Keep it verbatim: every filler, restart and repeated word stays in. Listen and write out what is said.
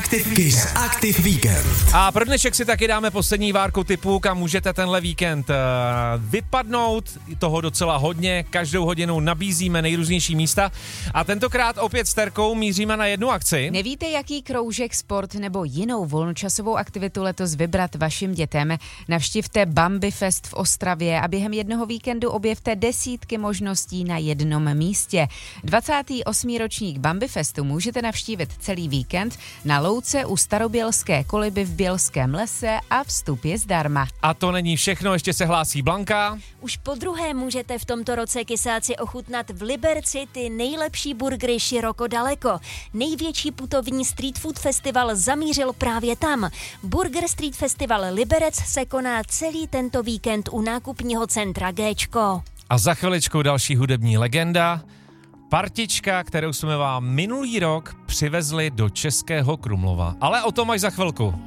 Active, Kiss Active Víkend. A pro dnešek si taky dáme poslední várku typu, kam můžete tenhle víkend uh, vypadnout, toho docela hodně, každou hodinu nabízíme nejrůznější místa a tentokrát opět s Terkou míříme na jednu akci. Nevíte, jaký kroužek, sport nebo jinou volnočasovou aktivitu letos vybrat vašim dětem? Navštivte Bambi Fest v Ostravě a během jednoho víkendu objevte desítky možností na jednom místě. dvacátý osmý ročník Bambi Festu můžete navštívit celý víkend na louce u Starobělské koliby v Bělském lese a vstup je zdarma. A to není všechno, ještě se hlásí Blanka. Už po druhé můžete v tomto roce kysáci ochutnat v Liberci ty nejlepší burgery široko daleko. Největší putovní street food festival zamířil právě tam. Burger Street Festival Liberec se koná celý tento víkend u nákupního centra Géčko. A za chviličkou další hudební legenda. Partička, kterou jsme vám minulý rok přivezli do Českého Krumlova. Ale o tom až za chvilku.